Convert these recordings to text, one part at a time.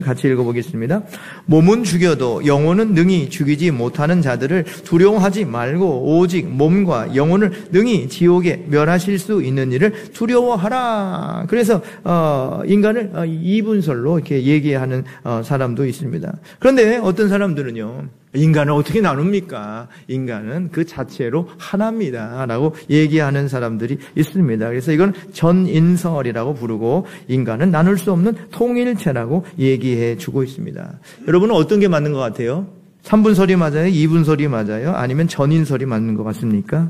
같이 읽어보겠습니다. 몸은 죽여도 영혼은 능히 죽이지 못하는 자들을 두려워하지 말고 오직 몸과 영혼을 능히 지옥에 멸하실 수 있는 일을 두려워하라. 그래서 인간을 이분설로 이렇게 얘기하는 사람도 있습니다. 그런데 어떤 사람들은요, 인간을 어떻게 나눕니까? 인간은 그 자체로 하나입니다 라고 얘기하는 사람들이 있습니다. 그래서 이건 전인설이라고 부르고 인간은 나눌 수 없는 통일체라고 얘기해 주고 있습니다. 여러분은 어떤 게 맞는 것 같아요? 3분설이 맞아요? 2분설이 맞아요? 아니면 전인설이 맞는 것 같습니까?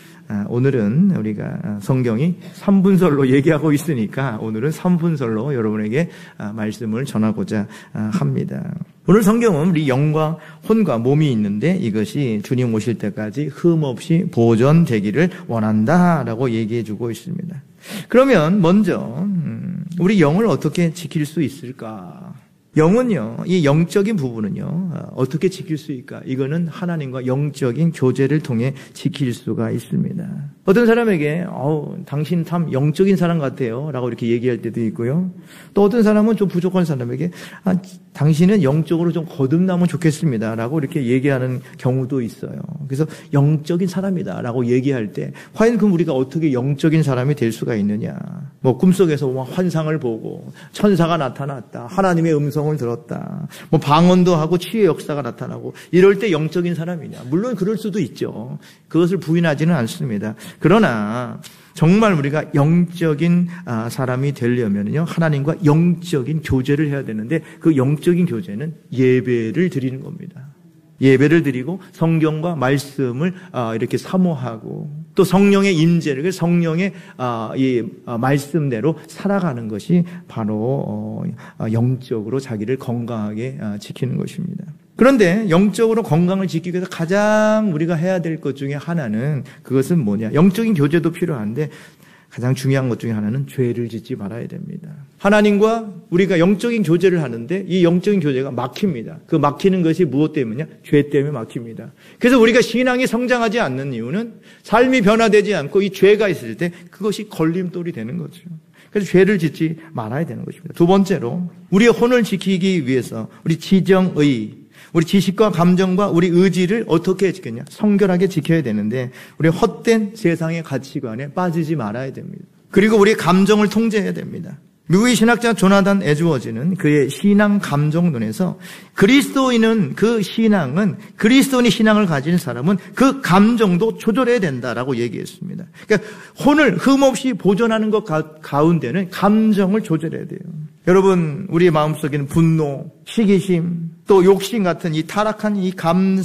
오늘은 우리가 성경이 3분설로 얘기하고 있으니까 오늘은 3분설로 여러분에게 말씀을 전하고자 합니다. 오늘 성경은 우리 영과 혼과 몸이 있는데 이것이 주님 오실 때까지 흠없이 보존되기를 원한다라고 얘기해 주고 있습니다. 그러면 먼저 우리 영을 어떻게 지킬 수 있을까? 영은요, 이 영적인 부분은요, 어떻게 지킬 수 있을까? 이거는 하나님과 영적인 교제를 통해 지킬 수가 있습니다. 어떤 사람에게, 당신 참 영적인 사람 같아요 라고 이렇게 얘기할 때도 있고요. 또 어떤 사람은 좀 부족한 사람에게, 당신은 영적으로 좀 거듭나면 좋겠습니다 라고 이렇게 얘기하는 경우도 있어요. 그래서 영적인 사람이다 라고 얘기할 때, 과연 그럼 우리가 어떻게 영적인 사람이 될 수가 있느냐? 꿈속에서 환상을 보고, 천사가 나타났다. 하나님의 음성을 들었다. 방언도 하고 치유의 역사가 나타나고 이럴 때 영적인 사람이냐? 물론 그럴 수도 있죠. 그것을 부인하지는 않습니다. 그러나 정말 우리가 영적인 사람이 되려면요, 하나님과 영적인 교제를 해야 되는데 그 영적인 교제는 예배를 드리는 겁니다. 예배를 드리고 성경과 말씀을 이렇게 사모하고 또 성령의 임재를 성령의 이 말씀대로 살아가는 것이 바로 영적으로 자기를 건강하게 지키는 것입니다. 그런데 영적으로 건강을 지키기 위해서 가장 우리가 해야 될 것 중에 하나는 그것은 뭐냐? 영적인 교제도 필요한데 가장 중요한 것 중에 하나는 죄를 짓지 말아야 됩니다. 하나님과 우리가 영적인 교제를 하는데 이 영적인 교제가 막힙니다. 그 막히는 것이 무엇 때문이냐? 죄 때문에 막힙니다. 그래서 우리가 신앙이 성장하지 않는 이유는 삶이 변화되지 않고 이 죄가 있을 때 그것이 걸림돌이 되는 거죠. 그래서 죄를 짓지 말아야 되는 것입니다. 두 번째로 우리의 혼을 지키기 위해서 우리 지정의 우리 지식과 감정과 우리 의지를 어떻게 지켰냐? 성결하게 지켜야 되는데 우리 헛된 세상의 가치관에 빠지지 말아야 됩니다. 그리고 우리의 감정을 통제해야 됩니다. 미국의 신학자 조나단 에즈워즈는 그의 신앙 감정론에서 그리스도인이 신앙을 가진 사람은 그 감정도 조절해야 된다라고 얘기했습니다. 그러니까 혼을 흠없이 보존하는 것 가운데는 감정을 조절해야 돼요. 여러분, 우리의 마음속에는 분노, 시기심, 또 욕심 같은 이 타락한 이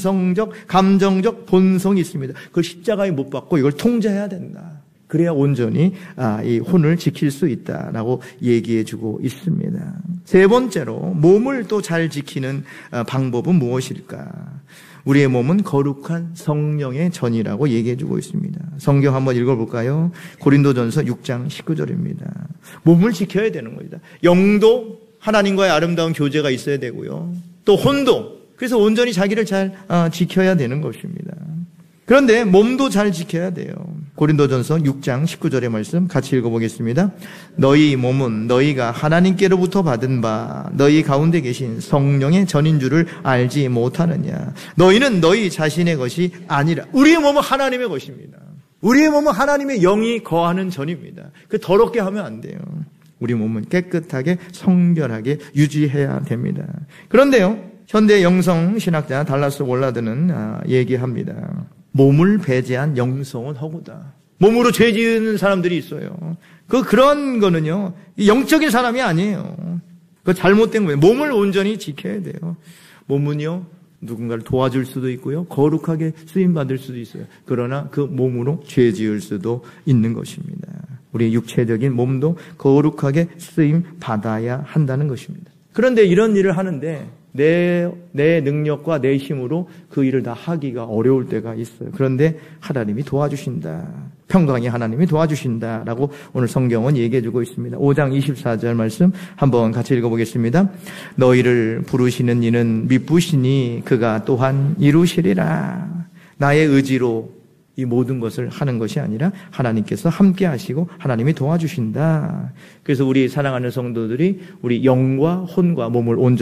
감정적 본성이 있습니다. 그걸 십자가에 못 박고 이걸 통제해야 된다. 그래야 온전히 이 혼을 지킬 수 있다라고 얘기해주고 있습니다. 세 번째로 몸을 또 잘 지키는 방법은 무엇일까? 우리의 몸은 거룩한 성령의 전이라고 얘기해주고 있습니다. 성경 한번 읽어볼까요? 고린도전서 6장 19절입니다. 몸을 지켜야 되는 겁니다. 영도 하나님과의 아름다운 교제가 있어야 되고요. 또 혼도, 그래서 온전히 자기를 잘 지켜야 되는 것입니다. 그런데 몸도 잘 지켜야 돼요. 고린도전서 6장 19절의 말씀 같이 읽어보겠습니다. 너희 몸은 너희가 하나님께로부터 받은 바 너희 가운데 계신 성령의 전인 줄을 알지 못하느냐. 너희는 너희 자신의 것이 아니라. 우리의 몸은 하나님의 것입니다. 우리의 몸은 하나님의 영이 거하는 전입니다. 그 더럽게 하면 안 돼요. 우리 몸은 깨끗하게 성결하게 유지해야 됩니다. 그런데요, 현대 영성 신학자 달라스 월라드는 얘기합니다. 몸을 배제한 영성은 허구다. 몸으로 죄 지은 사람들이 있어요. 그런 거는요, 영적인 사람이 아니에요. 그거 잘못된 거예요. 몸을 온전히 지켜야 돼요. 몸은요, 누군가를 도와줄 수도 있고요, 거룩하게 쓰임받을 수도 있어요. 그러나 그 몸으로 죄 지을 수도 있는 것입니다. 우리의 육체적인 몸도 거룩하게 쓰임받아야 한다는 것입니다. 그런데 이런 일을 하는데 내 능력과 내 힘으로 그 일을 다 하기가 어려울 때가 있어요. 그런데 하나님이 도와주신다. 평강의 하나님이 도와주신다라고 오늘 성경은 얘기해주고 있습니다. 5장 24절 말씀 한번 같이 읽어보겠습니다. 너희를 부르시는 이는 미쁘시니 그가 또한 이루시리라. 나의 의지로 이 모든 것을 하는 것이 아니라 하나님께서 함께 하시고 하나님이 도와주신다. 그래서 우리 사랑하는 성도들이 우리 영과 혼과 몸을 온전히